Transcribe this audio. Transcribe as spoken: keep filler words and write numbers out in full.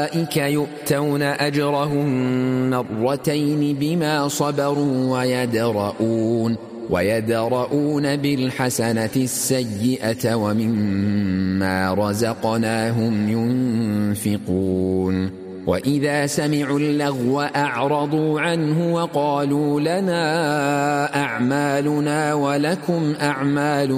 أولئك يؤتون أجرهم مرتين بما صبروا ويدرؤون ويدرؤون بالحسنة السيئة ومما رزقناهم ينفقون وإذا سمعوا اللغو أعرضوا عنه وقالوا لنا أعمالنا ولكم أعمالكم